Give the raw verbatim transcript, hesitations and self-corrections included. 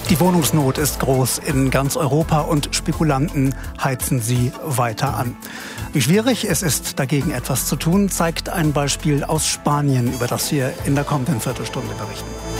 Die Wohnungsnot ist groß in ganz Europa und Spekulanten heizen sie weiter an. Wie schwierig es ist, dagegen etwas zu tun, zeigt ein Beispiel aus Spanien, über das wir in der kommenden Viertelstunde berichten.